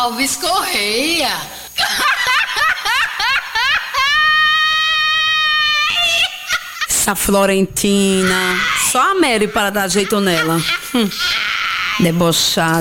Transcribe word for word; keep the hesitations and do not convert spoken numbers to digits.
Alves Correia. Essa Florentina. Só a Mary para dar jeito nela. Hum. Debochada.